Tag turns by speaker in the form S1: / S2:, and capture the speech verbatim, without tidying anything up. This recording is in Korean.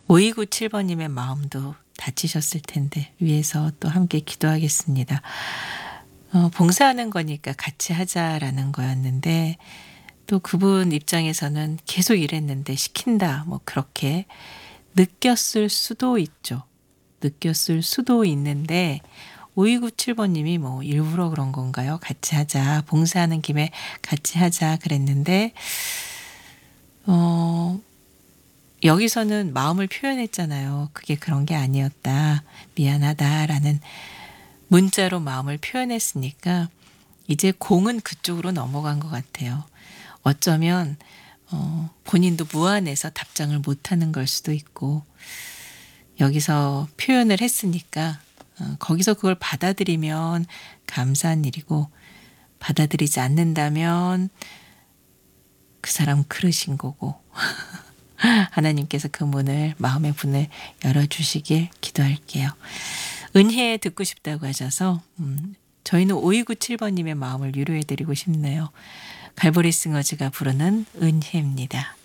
S1: 오이구칠 번님의 마음도 다치셨을 텐데 위해서 또 함께 기도하겠습니다. 어 봉사하는 거니까 같이 하자라는 거였는데 또 그분 입장에서는 계속 일했는데 시킨다 뭐 그렇게 느꼈을 수도 있죠. 느꼈을 수도 있는데 오이구칠 번님이 뭐 일부러 그런 건가요? 같이 하자. 봉사하는 김에 같이 하자 그랬는데 어 여기서는 마음을 표현했잖아요. 그게 그런 게 아니었다. 미안하다라는 문자로 마음을 표현했으니까 이제 공은 그쪽으로 넘어간 것 같아요. 어쩌면 어 본인도 무안해서 답장을 못하는 걸 수도 있고 여기서 표현을 했으니까 어 거기서 그걸 받아들이면 감사한 일이고 받아들이지 않는다면 그 사람 그러신 거고 하나님께서 그 문을 마음의 문을 열어주시길 기도할게요. 은혜 듣고 싶다고 하셔서 음, 저희는 오이구칠 번님의 마음을 위로해드리고 싶네요. 갈보리 싱어즈가 부르는 은혜입니다.